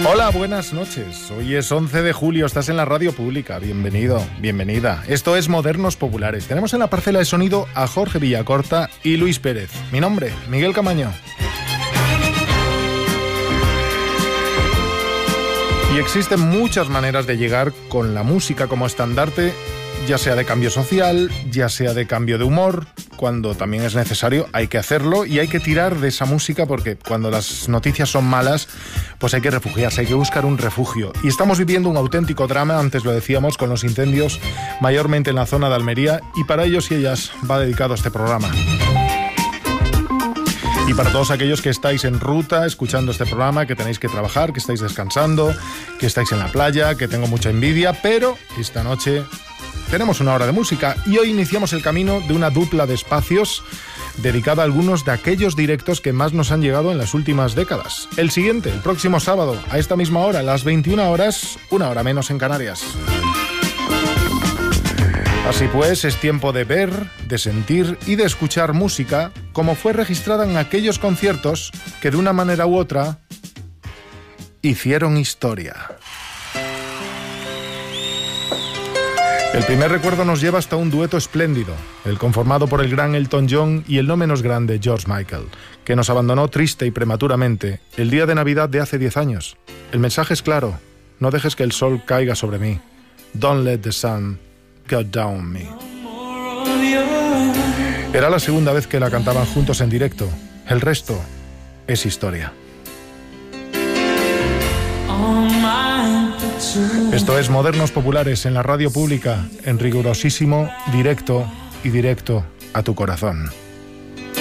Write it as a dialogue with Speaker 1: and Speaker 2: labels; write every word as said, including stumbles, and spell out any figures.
Speaker 1: Hola, buenas noches. Hoy es once de julio, estás en la radio pública. Bienvenido, bienvenida. Esto es Modernos Populares. Tenemos en la parcela de sonido a Jorge Villacorta y Luis Pérez. Mi nombre, Miguel Camaño. Y existen muchas maneras de llegar con la música como estandarte, ya sea de cambio social, ya sea de cambio de humor. Cuando también es necesario hay que hacerlo y hay que tirar de esa música, porque cuando las noticias son malas, pues hay que refugiarse, hay que buscar un refugio. Y estamos viviendo un auténtico drama, antes lo decíamos, con los incendios mayormente en la zona de Almería, y para ellos y ellas va dedicado este programa. Y para todos aquellos que estáis en ruta escuchando este programa, que tenéis que trabajar, que estáis descansando, que estáis en la playa, que tengo mucha envidia, pero esta noche tenemos una hora de música y hoy iniciamos el camino de una dupla de espacios dedicada a algunos de aquellos directos que más nos han llegado en las últimas décadas. El siguiente, el próximo sábado, a esta misma hora, a las veintiuna horas, una hora menos en Canarias. Así pues, es tiempo de ver, de sentir y de escuchar música como fue registrada en aquellos conciertos que de una manera u otra hicieron historia. El primer recuerdo nos lleva hasta un dueto espléndido, el conformado por el gran Elton John y el no menos grande George Michael, que nos abandonó triste y prematuramente el día de Navidad de hace diez años. El mensaje es claro: no dejes que el sol caiga sobre mí. Don't let the sun go down on me. Era la segunda vez que la cantaban juntos en directo. El resto es historia. Esto es Modernos Populares en la radio pública, en rigurosísimo directo y directo a tu corazón.